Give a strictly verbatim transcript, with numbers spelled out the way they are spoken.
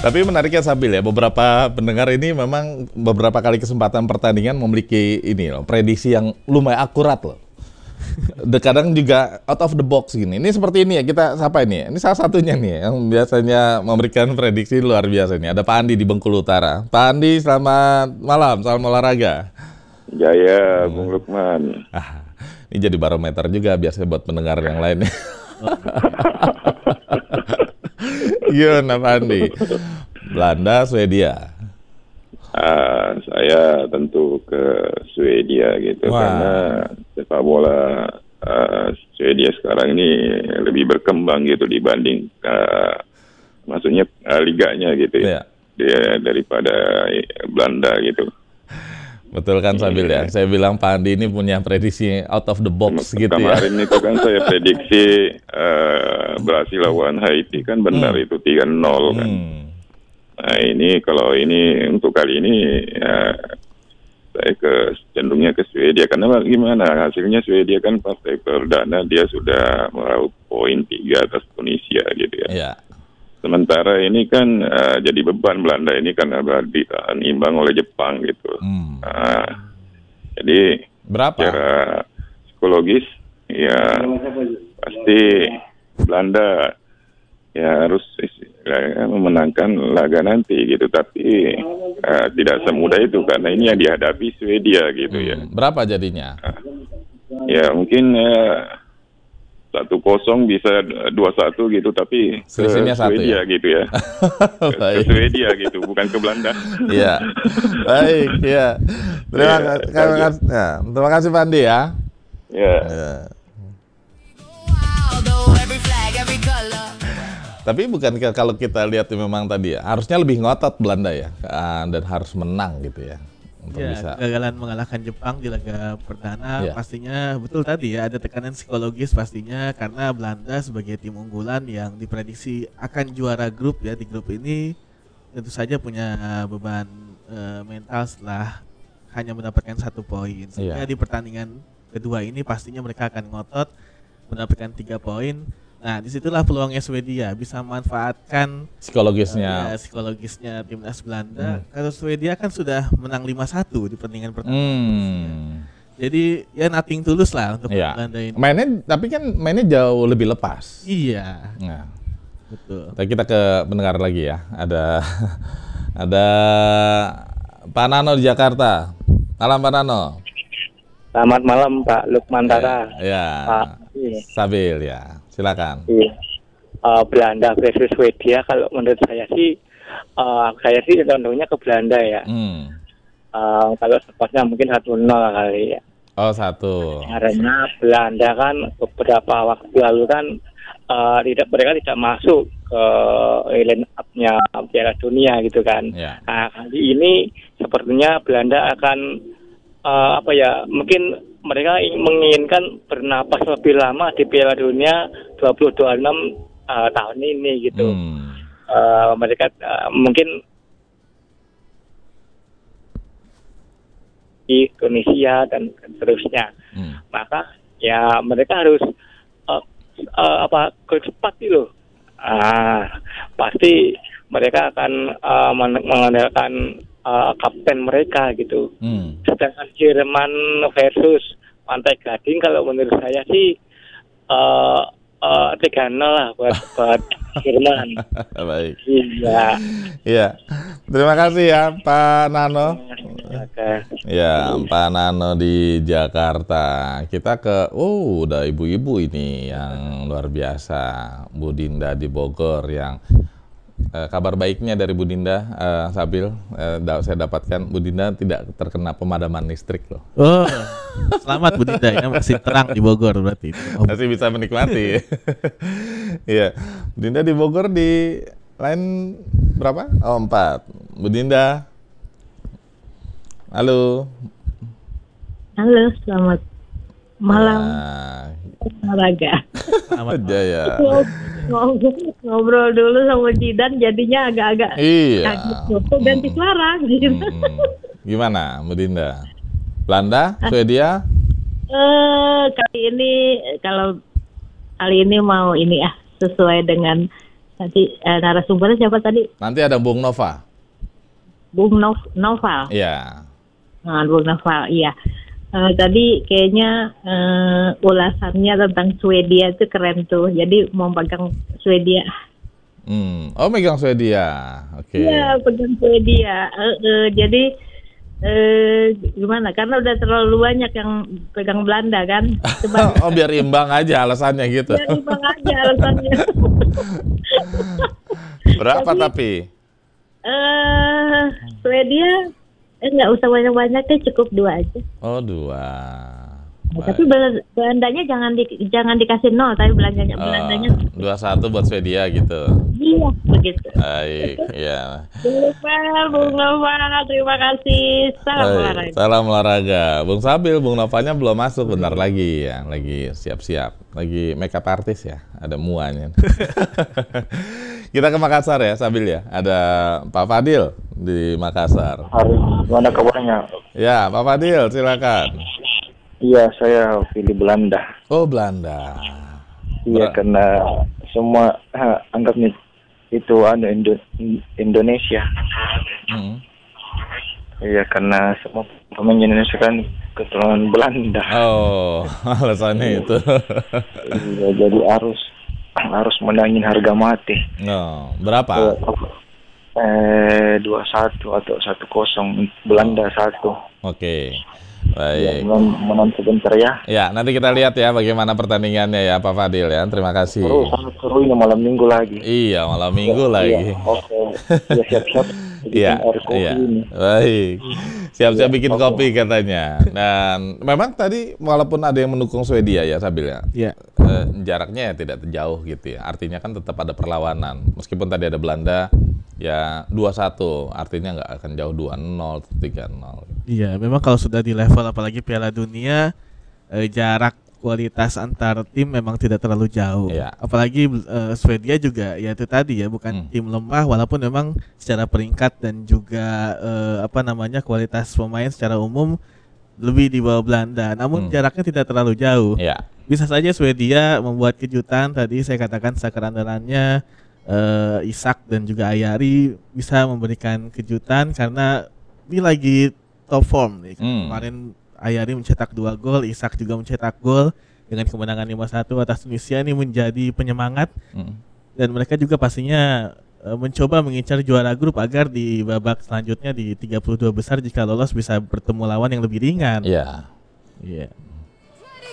Tapi menariknya Sabil ya, beberapa pendengar ini memang beberapa kali kesempatan pertandingan memiliki ini loh, prediksi yang lumayan akurat loh. De- Kadang juga out of the box gini. Ini seperti ini ya, kita siapa ini? Ini salah satunya nih yang biasanya memberikan prediksi luar biasa nih. Ada Pak Andi di Bengkulu Utara. Pak Andi, selamat malam, salam olahraga. Jaya, Bung Lukman. Ah, ini jadi barometer juga biasanya buat pendengar yang lain. Gimana Pak Andi? Belanda, Swedia. Ah, saya tentu ke Swedia gitu. Wah. Karena sepak bola ah, Swedia sekarang ini lebih berkembang gitu dibanding ah, maksudnya ah, liganya gitu Iya. ya. Dia daripada eh, Belanda gitu. Betul kan Sabil ya? Saya bilang Pak Andi ini punya prediksi out of the box Kem- gitu ya. Kemarin itu kan saya prediksi ah, Brasil lawan Haiti kan benar itu tiga nol kan. Hmm. Nah ini kalau ini untuk kali ini ya, saya ke cenderungnya ke Swedia karena gimana hasilnya Swedia kan partai perdana dia sudah meraup poin tiga atas Tunisia gitu ya. Iya. Sementara ini kan uh, jadi beban Belanda ini karena ditahan imbang oleh Jepang gitu. Hmm. Nah, jadi Berapa? secara psikologis ya pasti Belanda ya harus ya, memenangkan laga nanti gitu, tapi uh, tidak semudah itu karena ini yang dihadapi Swedia gitu ya. Hmm. Berapa jadinya? Ya mungkin satu kosong bisa dua satu gitu, tapi ke Selisihnya satu Swedia ya? gitu ya. Ke, ke Baik. Swedia gitu, bukan ke Belanda. Iya. Baik, ya. Terima Iya, kasih. itu Terima aja. kasih, ya, terima kasih Pak Andi ya. Ya. Ya. Tapi bukan kalau kita lihat memang tadi ya, harusnya lebih ngotot Belanda ya, ah, dan harus menang gitu ya untuk Ya, bisa. kegagalan mengalahkan Jepang di laga perdana Ya. pastinya betul tadi ya, ada tekanan psikologis pastinya karena Belanda sebagai tim unggulan yang diprediksi akan juara grup ya di grup ini tentu saja punya beban eh, mental setelah hanya mendapatkan satu poin. Sehingga Iya. di pertandingan kedua ini pastinya mereka akan ngotot mendapatkan tiga poin. Nah, disitulah peluangnya Swedia bisa memanfaatkan Psikologisnya. ya, psikologisnya timnas Belanda. Hmm. Kalau Swedia kan sudah menang lima satu di pertandingan pertama. Hmm. Jadi ya nothing tulus lah untuk Iya. Belanda ini. Mainnya, tapi kan mainnya jauh lebih lepas. Iya, Nah, betul. tapi kita ke pendengar lagi ya. Ada ada Pak Nano di Jakarta. Malam Pak Nano. Selamat malam Pak Lukman Tara. Ya. Pak, iya. Sabil ya. Silakan. Iya. Uh, Belanda versus Swedia kalau menurut saya sih, uh, saya sih condongnya ke Belanda ya. Hmm. Uh, kalau skornya mungkin satu nol kali ya. Oh, satu. Karena Belanda kan beberapa waktu lalu kan uh, tidak mereka tidak masuk ke line up-nya Piala Dunia gitu kan. Ya. Nah, kali ini sepertinya Belanda akan uh, apa ya? Mungkin mereka ing- menginginkan bernapas lebih lama di Piala Dunia dua ribu dua puluh enam uh, tahun ini gitu. Hmm. Uh, mereka uh, mungkin di Indonesia dan seterusnya. Hmm. Maka ya mereka harus uh, uh, apa cepat gitu. Ah, pasti mereka akan uh, men- mengandalkan uh, kapten mereka gitu. Hmm. Sedangkan Jerman versus Pantai Gading kalau menurut saya sih uh, uh, tiga nol lah buat buat Jerman. Baik. Iya. Iya. Terima kasih ya Pak Nano. Oke. Ya, Pak Nano di Jakarta. Kita ke, oh udah ibu-ibu ini yang luar biasa. Bu Dinda di Bogor yang eh, kabar baiknya dari Bu Dinda, eh, Sabil, eh, da- saya dapatkan Bu Dinda tidak terkena pemadaman listrik loh. Oh, selamat Bu Dinda ya, masih terang di Bogor berarti. Oh, Masih bisa menikmati. Iya, Bu Dinda di Bogor di line berapa? Oh, empat. Bu Dinda. Halo. Halo, selamat malam Nah, olahraga. selamat malam. Jaya. Ngobrol, ngobrol dulu sama Jidan jadinya agak-agak Iya. kaget foto ganti suara gitu. Hmm. Gimana, Bu Dinda? Belanda, Swedia? Eh kali ini kalau kali ini mau ini ya sesuai dengan Tadi eh, narasumbernya siapa tadi? Nanti ada Bung Nova. Bung Nov- Noval. Iya. Nah, Bung Noval, iya. Eh, tadi kayaknya eh, ulasannya tentang Swedia itu keren tuh. Jadi mau pegang Swedia. Hmm. Oh, megang Swedia. Oke. Iya, pegang Swedia. Eh, eh, jadi eh, gimana? Karena udah terlalu banyak yang pegang Belanda kan. Coba Oh, biar imbang aja alasannya gitu. ya bang aja alasannya. Berapa Jadi- tapi? Eh, Swedia eh nggak usah banyak-banyak deh, cukup dua aja. Oh, dua. Nah, tapi Bel- Belandanya jangan di, jangan dikasih nol, tapi belanjanya Belandanya dua satu buat Swedia gitu. iya begitu. Baik, ya. Novel, Bung Novel, terima kasih. Salam Baik, olahraga. salam olahraga. Bung Sabil, Bung Novanya belum masuk, bentar lagi ya, lagi siap-siap, lagi makeup artist ya, ada muanya. Kita ke Makassar ya, Sabil ya. Ada Pak Fadil di Makassar. Hari mana kabarnya? Ya, Pak Fadil, silakan. Iya, saya pilih Belanda. Oh, Belanda. Iya, Ber- karena semua ha, anggapnya itu anu Indo- Indonesia. Hmm. Iya, karena semua pemain Indonesia kan keturunan Belanda. Oh, alasannya itu. Iya, jadi harus harus menangin harga mati. No, berapa? Eh, dua satu atau satu kosong Belanda satu. Oke. Ya, Baik. menang, menang sebentar ya. Ya, nanti kita lihat ya bagaimana pertandingannya ya Pak Fadil ya. Terima kasih. Seru, sangat seru ini malam minggu lagi. Iya, malam minggu lagi. Iya, oke. Ya, siap-siap. bikin Iya, air kopi iya. ini. Baik. Siap-siap Iya, bikin oke. kopi katanya. Dan memang tadi walaupun ada yang mendukung Swedia ya Sabil ya. Iya. eh, jaraknya ya tidak jauh gitu ya. Artinya kan tetap ada perlawanan. Meskipun tadi ada Belanda ya dua satu, artinya nggak akan jauh dua nol, tiga nol. Iya, memang kalau sudah di level apalagi Piala Dunia, eh, jarak kualitas antar tim memang tidak terlalu jauh. Iya. Apalagi eh, Swedia juga ya itu tadi ya, bukan Hmm. tim lemah walaupun memang secara peringkat dan juga eh, apa namanya kualitas pemain secara umum lebih di bawah Belanda. Namun Hmm. jaraknya tidak terlalu jauh. Ya. Bisa saja Swedia membuat kejutan, tadi saya katakan striker andalannya eh, Isak dan juga Ayari bisa memberikan kejutan karena ini lagi top form nih. Hmm. Kemarin Ayari mencetak dua gol, Isak juga mencetak gol dengan kemenangan lima satu atas Tunisia, ini menjadi penyemangat Hmm. dan mereka juga pastinya eh, mencoba mengincar juara grup agar di babak selanjutnya di tiga puluh dua besar jika lolos bisa bertemu lawan yang lebih ringan. Iya. Iya.